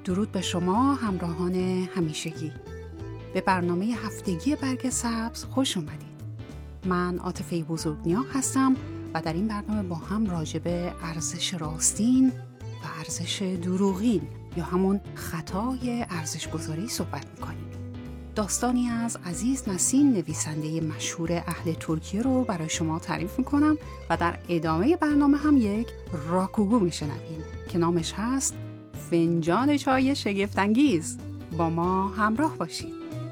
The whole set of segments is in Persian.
درود به شما همراهان همیشگی. به برنامه هفتگی برگ سبز خوش اومدید. من عاطفه بزرگنیا هستم و در این برنامه با هم راجع به ارزش راستین و ارزش دروغین یا همون خطای ارزش گذاری صحبت میکنیم. داستانی از عزیز نسین، نویسنده مشهور اهل ترکیه رو برای شما تعریف میکنم و در ادامه برنامه هم یک راکوگو میشنویم که نامش هست فنجان چای شگفت‌انگیز. با ما همراه باشید.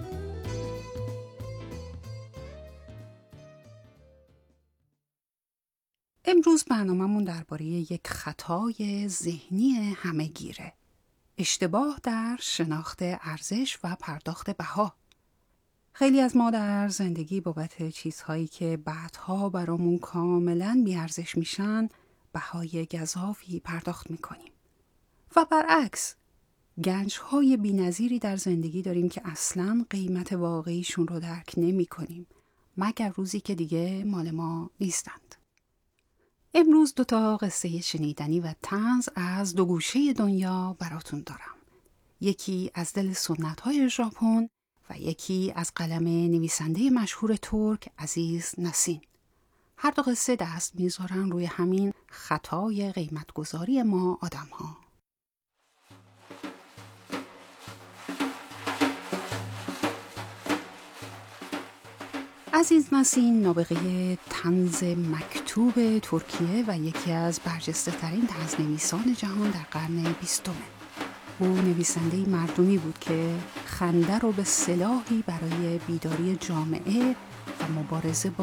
امروز برنامه‌مون درباره یک خطای ذهنی همه‌گیره. اشتباه در شناخت ارزش و پرداخت بها. خیلی از ما در زندگی بابت چیزهایی که بعدها برامون کاملاً بی‌ارزش میشن بهای گزافی پرداخت میکنیم. و برعکس، گنج‌های بی‌نظیری در زندگی داریم که اصلاً قیمت واقعیشون رو درک نمی‌کنیم مگر روزی که دیگه مال ما نیستند. امروز 2 قصه شنیدنی و طنز از 2 گوشه دنیا براتون دارم. یکی از دل سنت‌های ژاپن و یکی از قلم نویسنده مشهور ترک عزیز نسین. هر 2 قصه دست میذارن روی همین خطای قیمت‌گذاری ما آدم‌ها. عزیز نسین نابغه طنز مکتوب ترکیه و یکی از برجسته ترین طنزنویسان جهان در قرن 20. او نویسنده مردمی بود که خنده رو به سلاحی برای بیداری جامعه و مبارزه با